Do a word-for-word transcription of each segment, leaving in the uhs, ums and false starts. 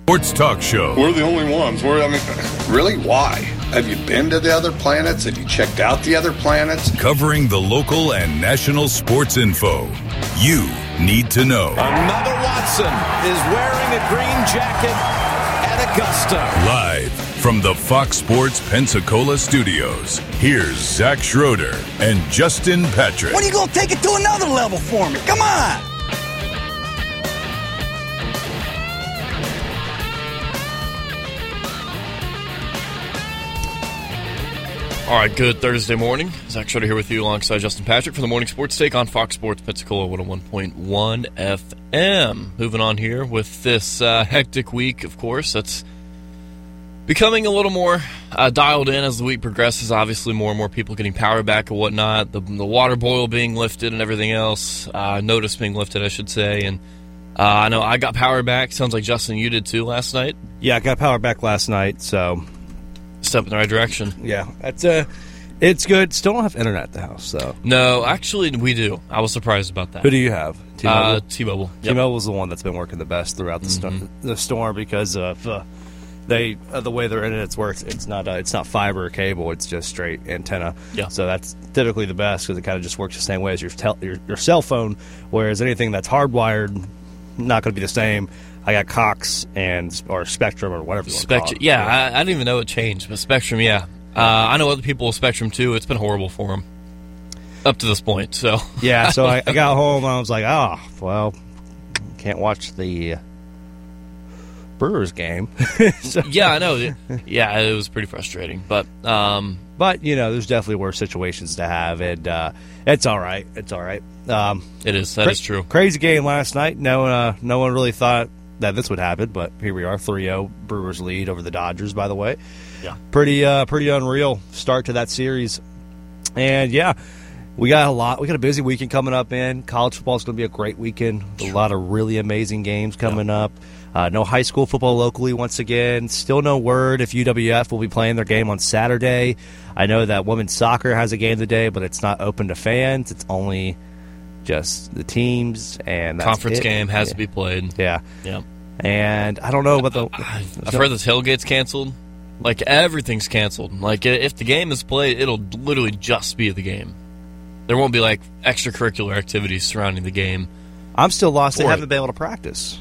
Sports Talk Show. We're the only ones. We're, I mean, really? Why? Have you been to the other planets? Have you checked out the other planets? Covering the local and national sports info you need to know. Another Watson is wearing a green jacket at Augusta. Live from the Fox Sports Pensacola studios, here's Zach Schroeder and Justin Patrick. When are you going to take it to another level for me? Come on! All right, good Thursday morning. Zach Schroeder here with you alongside Justin Patrick for the Morning Sports Take on Fox Sports Pensacola one oh one point one F M. Moving on here with this uh, hectic week, of course. That's becoming a little more uh, dialed in as the week progresses. Obviously, more and more people getting power back and whatnot. The, the water boil being lifted and everything else. Uh, notice being lifted, I should say. And uh, I know I got power back. Sounds like, Justin, you did too last night. Yeah, I got power back last night, so... Step in the right direction. Yeah, that's uh, it's good. Still don't have internet at the house, though. No, actually, we do. I was surprised about that. Who do you have? T-Mobile? Uh, T-Mobile. Yep. T-Mobile is the one that's been working the best throughout the, mm-hmm. sto- the storm because of uh, they uh, the way their internet works. It's not uh, it's not fiber or cable. It's just straight antenna. Yeah. So that's typically the best because it kind of just works the same way as your tel- your, your cell phone. Whereas anything that's hardwired, not going to be the same. I got Cox and or Spectrum or whatever you want Spectrum, to call it. yeah, I, I didn't even know it changed, but Spectrum, yeah. Uh, I know other people with Spectrum, too. It's been horrible for them up to this point. So Yeah, so I, I got home and I was like, oh, well, can't watch the Brewers game. so, yeah, I know. Yeah, it was pretty frustrating. But, um, but you know, there's definitely worse situations to have, and uh, it's all right. It's all right. Um, it is. That cra- is true. Crazy game last night. No, uh, no one really thought that this would happen, but here we are, three oh Brewers lead over the Dodgers, by the way. Yeah. Pretty uh, pretty unreal start to that series. And, yeah, we got a lot. We got a busy weekend coming up, in. College football is going to be a great weekend. A lot of really amazing games coming yeah. up. Uh, no high school football locally once again. Still no word if U W F will be playing their game on Saturday. I know that women's soccer has a game today, but it's not open to fans. It's only just the teams, and that's conference it. game has yeah. to be played. Yeah, yeah. And I don't know about the. I've heard the tailgate's canceled. Like everything's canceled. Like if the game is played, it'll literally just be the game. There won't be like extracurricular activities surrounding the game. I'm still lost. They it. haven't been able to practice.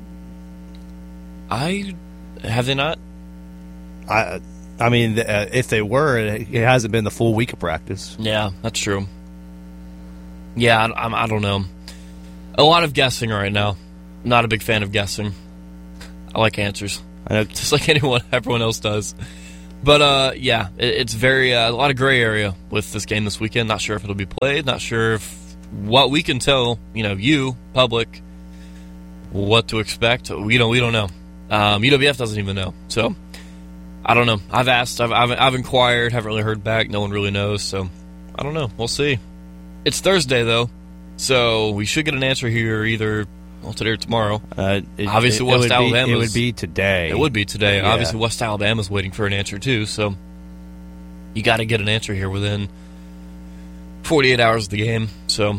I have they not? I, I mean, uh, if they were, it, it hasn't been the full week of practice. Yeah, that's true. Yeah, I, I, I don't know. A lot of guessing right now. Not a big fan of guessing. I like answers. I know, just like anyone, everyone else does. But uh, yeah, it, it's very uh, a lot of gray area with this game this weekend. Not sure if it'll be played. Not sure if what we can tell, you know, you public, what to expect. We don't. We don't know. Um, U W F doesn't even know. So I don't know. I've asked. I've, I've I've inquired. Haven't really heard back. No one really knows. So I don't know. We'll see. It's Thursday though, so we should get an answer here either. Well, today or tomorrow. Uh, it, Obviously, it, West it Alabama. It would be today. It would be today. Yeah. Obviously, West Alabama's waiting for an answer too. So you got to get an answer here within forty-eight hours of the game. So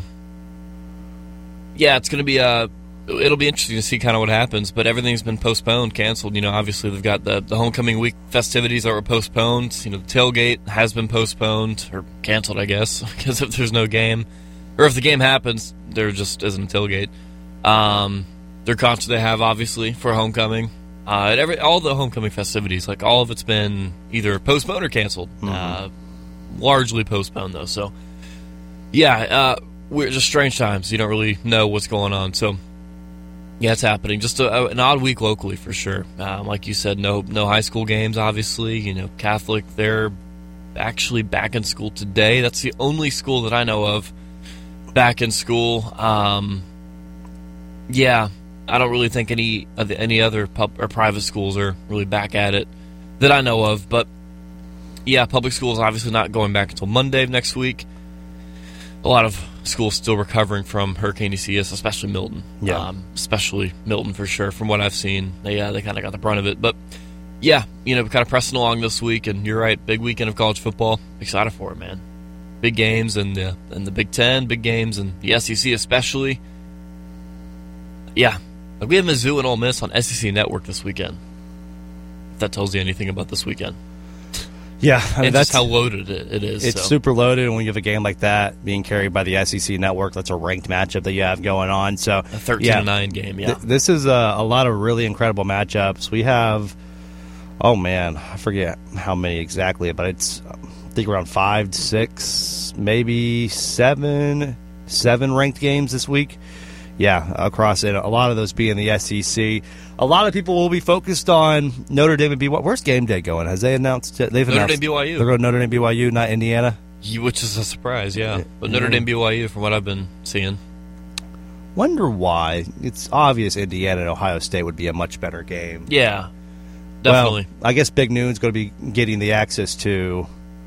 yeah, it's going to be uh it'll be interesting to see kind of what happens. But everything's been postponed, canceled. You know, obviously they've got the the homecoming week festivities that were postponed. You know, the tailgate has been postponed or canceled, I guess, because if there's no game, or if the game happens, there just isn't a tailgate. Um, their concert they have, obviously, for homecoming. Uh, and every all the homecoming festivities, like all of it's been either postponed or canceled. Mm-hmm. Uh, largely postponed, though. So, yeah, uh, we're just strange times. You don't really know what's going on. So, yeah, it's happening. Just a, a, an odd week locally, for sure. Um, like you said, no no high school games, obviously. You know, Catholic, they're actually back in school today. That's the only school that I know of back in school. Um... Yeah, I don't really think any of the, any other pub or private schools are really back at it that I know of. But yeah, public schools obviously not going back until Monday of next week. A lot of schools still recovering from Hurricane Isaias, especially Milton. Yeah, um, especially Milton for sure. From what I've seen, they uh, they kind of got the brunt of it. But yeah, you know, kind of pressing along this week, and you're right, big weekend of college football. Excited for it, man. Big games in the in the Big Ten, big games in the S E C especially. Yeah, Like, we have Mizzou and Ole Miss on S E C Network this weekend. If that tells you anything about this weekend. Yeah, I mean, and that's just how loaded it, it is. It's so. super loaded, and when you have a game like that being carried by the S E C Network, that's a ranked matchup that you have going on. So a thirteen to nine yeah, game, yeah. Th- this is a, a lot of really incredible matchups. We have, oh man, I forget how many exactly, but it's I think around five, six, maybe seven, seven ranked games this week. Yeah, across it. A lot of those being the S E C. A lot of people will be focused on Notre Dame and B Y U. Where's game day going? Has they announced it? They've Notre announced Dame B Y U. They're going to Notre Dame B Y U, not Indiana? You, which is a surprise, yeah. But Notre mm-hmm. Dame B Y U, from what I've been seeing. Wonder why. It's obvious Indiana and Ohio State would be a much better game. Yeah, definitely. Well, I guess Big Noon's going to be getting the access to.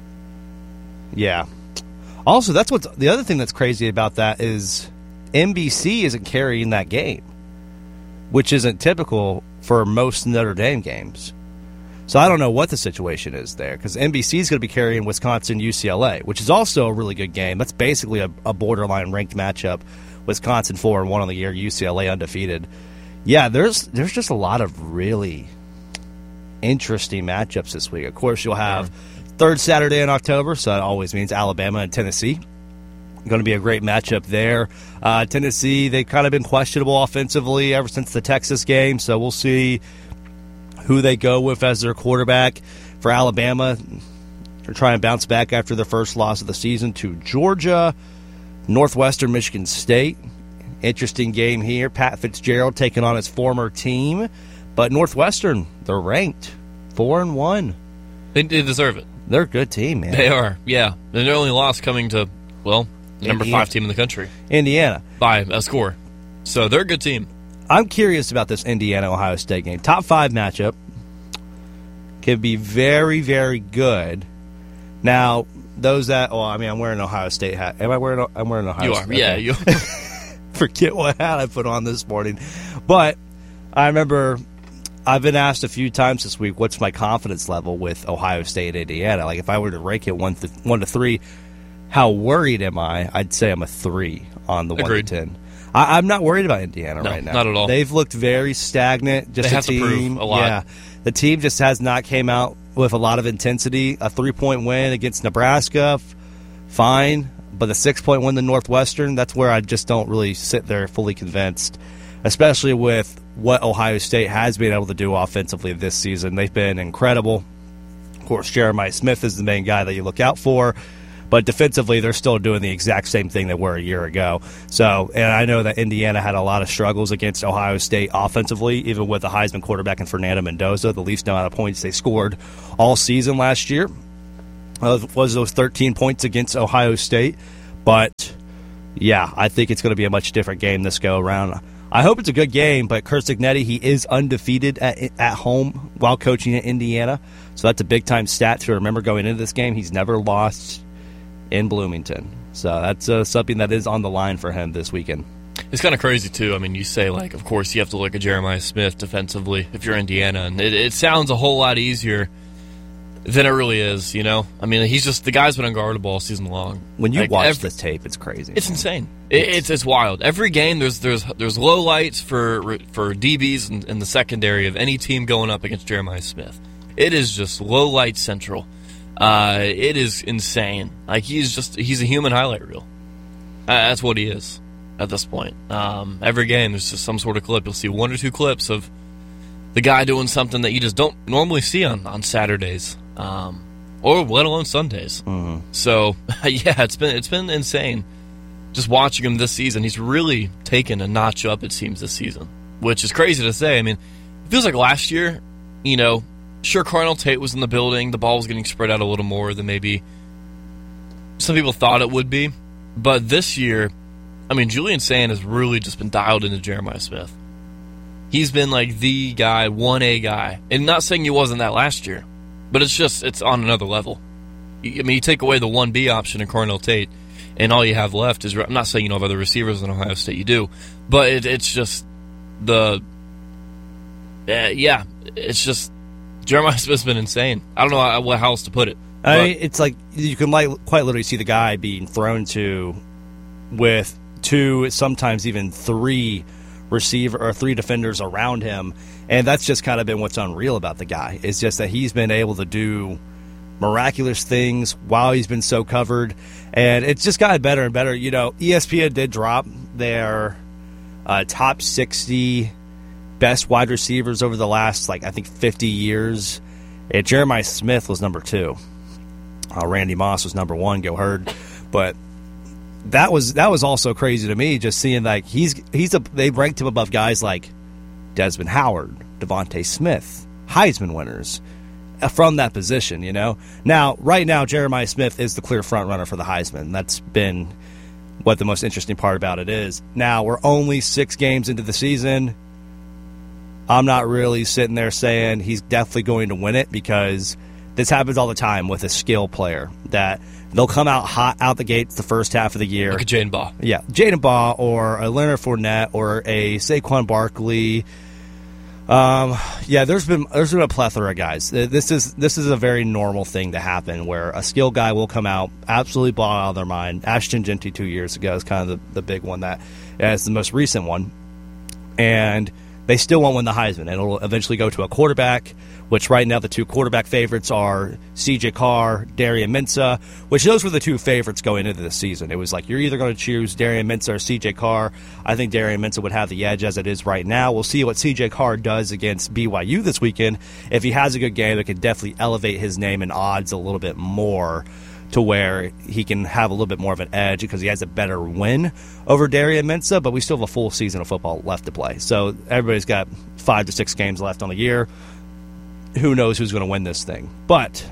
Yeah. Also, that's what's the other thing that's crazy about that is N B C isn't carrying that game, which isn't typical for most Notre Dame games. So I don't know what the situation is there because N B C is going to be carrying Wisconsin U C L A, which is also a really good game. That's basically a, a borderline ranked matchup. Wisconsin four and one on the year, U C L A undefeated. Yeah, there's there's just a lot of really interesting matchups this week. Of course, you'll have yeah. third Saturday in October, so that always means Alabama and Tennessee. Going to be a great matchup there. Uh, Tennessee, they've kind of been questionable offensively ever since the Texas game, so we'll see who they go with as their quarterback. For Alabama, they're trying to bounce back after their first loss of the season to Georgia. Northwestern, Michigan State. Interesting game here. Pat Fitzgerald taking on his former team. But Northwestern, they're ranked four and one. They, they deserve it. They're a good team, man. They are, yeah. And their only loss coming to, well, the number Indiana. five team in the country. Indiana. By a score. So they're a good team. I'm curious about this Indiana-Ohio State game. Top five matchup. Can be very, very good. Now, those that, well, I mean, I'm wearing an Ohio State hat. Am I wearing, I'm wearing an Ohio you State You are, okay. yeah. You Forget what hat I put on this morning. But I remember I've been asked a few times this week, what's my confidence level with Ohio State and Indiana? Like, if I were to rank it one to, one to three, how worried am I? I'd say I'm a three on the Agreed. one to ten. I, I'm not worried about Indiana no, right now. Not at all. They've looked very stagnant. Just they a have team, to prove a lot. Yeah, the team just has not came out with a lot of intensity. A three-point win against Nebraska, f- fine. But the six-point win to Northwestern, that's where I just don't really sit there fully convinced, especially with what Ohio State has been able to do offensively this season. They've been incredible. Of course, Jeremiah Smith is the main guy that you look out for. But defensively, they're still doing the exact same thing they were a year ago. So, and I know that Indiana had a lot of struggles against Ohio State offensively, even with the Heisman quarterback in Fernando Mendoza. The least amount of points they scored all season last year uh, was those thirteen points against Ohio State. But, yeah, I think it's going to be a much different game this go around. I hope it's a good game, but Curt Cignetti, he is undefeated at, at home while coaching at Indiana. So that's a big-time stat to remember going into this game. He's never lost in Bloomington. So that's uh, something that is on the line for him this weekend. It's kind of crazy, too. I mean, you say, like, of course, you have to look at Jeremiah Smith defensively if you're Indiana, and it, it sounds a whole lot easier than it really is, you know? I mean, he's just, the guy's been unguardable all season long. When you like, watch every, this tape, it's crazy. It's insane. It, it's it's wild. Every game, there's there's there's low lights for for D Bs in, in the secondary of any team going up against Jeremiah Smith. It is just low light central. Uh, it is insane. Like, he's just, he's a human highlight reel. Uh, that's what he is at this point. Um, every game, there's just some sort of clip. You'll see one or two clips of the guy doing something that you just don't normally see on, on Saturdays, um, or let alone Sundays. Mm-hmm. So, yeah, it's been it's been insane just watching him this season. He's really taken a notch up, it seems, this season, which is crazy to say. I mean, it feels like last year, you know, sure, Carnell Tate was in the building. The ball was getting spread out a little more than maybe some people thought it would be. But this year, I mean, Julian Sand has really just been dialed into Jeremiah Smith. He's been like the guy, one A guy. And not saying he wasn't that last year, but it's just, it's on another level. I mean, you take away the one B option in Carnell Tate, and all you have left is, I'm not saying you don't have other receivers in Ohio State, you do, but it, it's just the, uh, yeah, it's just, Jeremiah Smith's been insane. I don't know how, how else to put it. I mean, it's like you can like quite literally see the guy being thrown to with two, sometimes even three receiver or three defenders around him, and that's just kind of been what's unreal about the guy. It's just that he's been able to do miraculous things while he's been so covered, and it's just gotten better and better. You know, E S P N did drop their uh, top sixty best wide receivers over the last, like, I think fifty years. And Jeremiah Smith was number two. Uh, Randy Moss was number one. Go Herd, but that was that was also crazy to me. Just seeing like he's he's a they ranked him above guys like Desmond Howard, Devontae Smith, Heisman winners from that position. You know, now right now Jeremiah Smith is the clear front runner for the Heisman. That's been what the most interesting part about it is. Now we're only six games into the season. I'm not really sitting there saying he's definitely going to win it, because this happens all the time with a skill player that they'll come out hot out the gates the first half of the year. Like a Jaden Baugh. Yeah, Jaden Baugh or a Leonard Fournette or a Saquon Barkley. Um, yeah, there's been there's been a plethora of guys. This is this is a very normal thing to happen, where a skill guy will come out absolutely blow out of their mind. Ashton Genty two years ago is kind of the, the big one that is the most recent one, and they still won't win the Heisman. It'll eventually go to a quarterback, which right now the two quarterback favorites are C J Carr, Darian Mensah, which those were the two favorites going into the season. It was like, you're either going to choose Darian Mensah or C J Carr. I think Darian Mensah would have the edge as it is right now. We'll see what C J Carr does against B Y U this weekend. If he has a good game, it could definitely elevate his name and odds a little bit more, to where he can have a little bit more of an edge because he has a better win over Darian Mensah, but we still have a full season of football left to play. So everybody's got five to six games left on the year. Who knows who's going to win this thing? But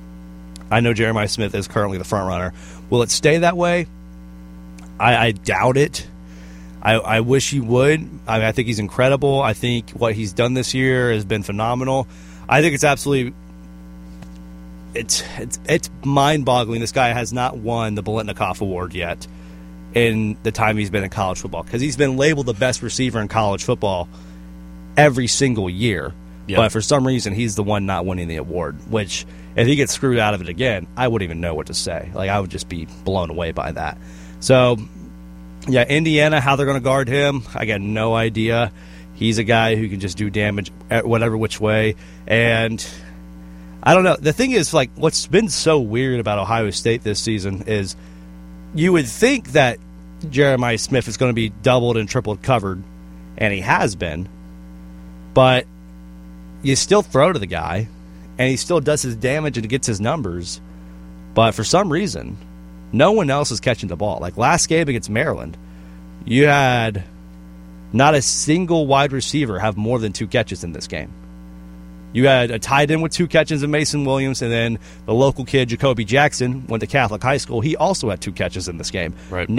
I know Jeremiah Smith is currently the front runner. Will it stay that way? I, I doubt it. I, I wish he would. I, mean, I think he's incredible. I think what he's done this year has been phenomenal. I think it's absolutely It's it's it's mind-boggling. This guy has not won the Biletnikoff Award yet in the time he's been in college football, because he's been labeled the best receiver in college football every single year. Yep. But for some reason, he's the one not winning the award, which if he gets screwed out of it again, I wouldn't even know what to say. Like, I would just be blown away by that. So, yeah, Indiana, how they're going to guard him, I got no idea. He's a guy who can just do damage whatever which way, and I don't know. The thing is, like, what's been so weird about Ohio State this season is you would think that Jeremiah Smith is going to be doubled and tripled covered, and he has been, but you still throw to the guy, and he still does his damage and gets his numbers, but for some reason, no one else is catching the ball. Like last game against Maryland, you had not a single wide receiver have more than two catches in this game. You had a tight end with two catches in Mason Williams, and then the local kid, Jacoby Jackson, went to Catholic High School. He also had two catches in this game. Right.